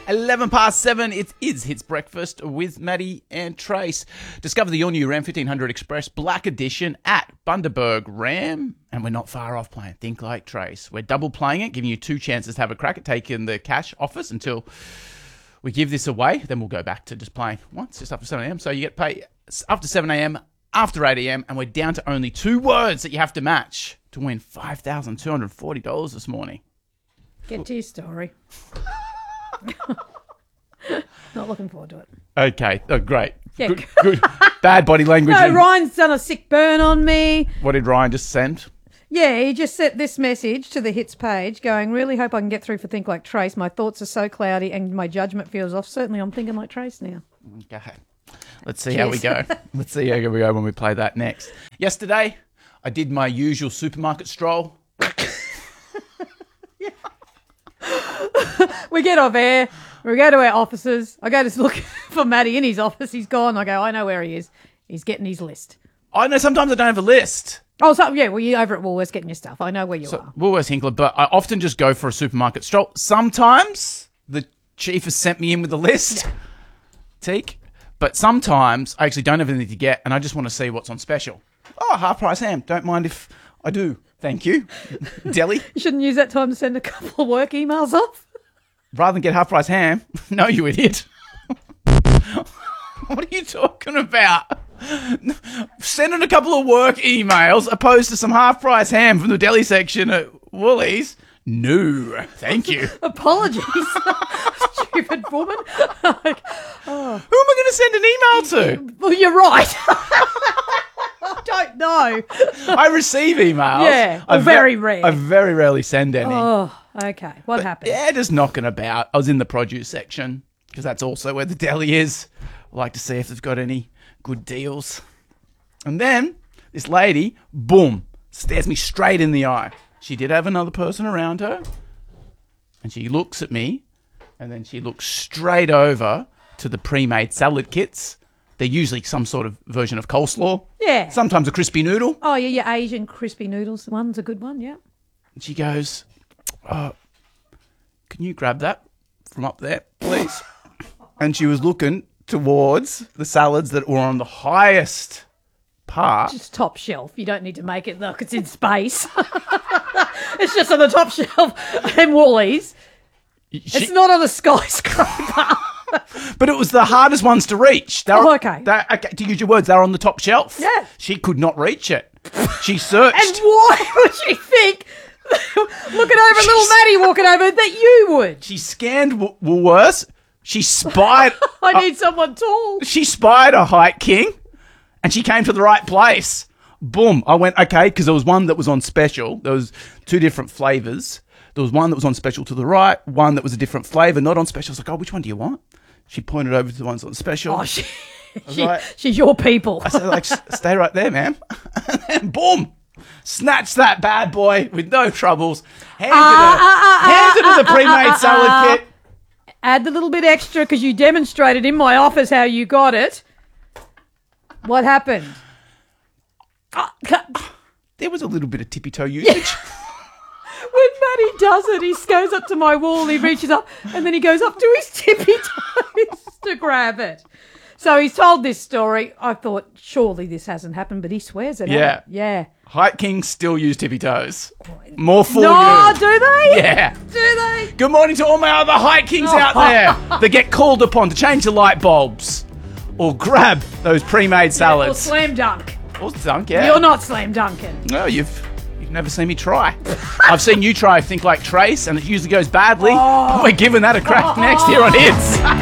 7:11. It is Hits Breakfast with Maddie and Trace. Discover the all-new Ram 1500 Express Black Edition at Bundaberg Ram. And we're not far off playing Think Like Trace. We're double playing it, giving you 2 chances to have a crack at taking the cash off us until we give this away. Then we'll go back to just playing once, just after 7 a.m. So you get paid after 7 a.m., after 8 a.m. And we're down to only 2 words that you have to match to win $5,240 this morning. Get to your story. Not looking forward to it. Okay. Oh, great. Yeah. Good. Bad body language. No, Ryan's done a sick burn on me. What did Ryan just send? Yeah, he just sent this message to the Hits page going, really hope I can get through for Think Like Trace. My thoughts are so cloudy and my judgment feels off. Certainly I'm thinking like Trace now. Okay. Let's see how we go. Let's see how we go when we play that next. Yesterday, I did my usual supermarket stroll. We get off air. We go to our offices. I go to look for Matty in his office. He's gone. I go, I know where he is. He's getting his list. I know sometimes I don't have a list. Oh, so yeah, well, you're over at Woolworths getting your stuff. I know where you are. Woolworths Hinkler, but I often just go for a supermarket stroll. Sometimes the chief has sent me in with a list, Teak, but sometimes I actually don't have anything to get and I just want to see what's on special. Oh, half price ham. Don't mind if I do. Thank you. Deli. You shouldn't use that time to send a couple of work emails off. Rather than get half price ham. No, you idiot. What are you talking about? Sending a couple of work emails opposed to some half price ham from the deli section at Woolies? No, thank you. Apologies. Stupid woman. Who am I going to send an email to? Well, you're right. I don't know. I receive emails. Yeah, very rare. I very rarely send any. Oh, okay. What happened? Yeah, just knocking about. I was in the produce section because that's also where the deli is. I like to see if they've got any good deals. And then this lady, boom, stares me straight in the eye. She did have another person around her. And she looks at me. And then she looks straight over to the pre-made salad kits. They're usually some sort of version of coleslaw. Yeah. Sometimes a crispy noodle. Oh, yeah, your Asian crispy noodles. One's a good one, yeah. And she goes, can you grab that from up there, please? And she was looking towards the salads that were on the highest part. Just top shelf. You don't need to make it look it's in space. It's just on the top shelf in Woolies. It's not on a skyscraper. But it was the hardest ones to reach. Okay. Okay. To use your words, they were on the top shelf. Yeah. She could not reach it. She searched. And why would she think, looking over little Maddie walking over, that you would? She scanned Woolworths. She spied. I need someone tall. She spied a Height King, and she came to the right place. Boom. I went, okay, because there was one that was on special. There was 2 different flavours. There was one that was on special to the right, one that was a different flavour, not on special. I was like, oh, which one do you want? She pointed over to the ones on special. Oh, like, she's your people. I said, like, stay right there, ma'am. And then, boom, snatched that bad boy with no troubles. Handed her the pre-made salad kit. Add the little bit extra because you demonstrated in my office how you got it. What happened? There was a little bit of tippy-toe usage. When Matty does it, he goes up to my wall, he reaches up, and then he goes up to his tippy toes to grab it. So he's told this story. I thought, surely this hasn't happened, but he swears it. Yeah. Yeah. Height Kings still use tippy toes. More for No, you. do they? Yeah. Do they? Good morning to all my other Height Kings out there that get called upon to change the light bulbs or grab those pre-made salads. Or slam dunk. Or dunk, yeah. You're not slam dunking. No, you've never seen me try. I've seen you try Think Like Trace, and it usually goes badly. But we're giving that a crack next here on Hits.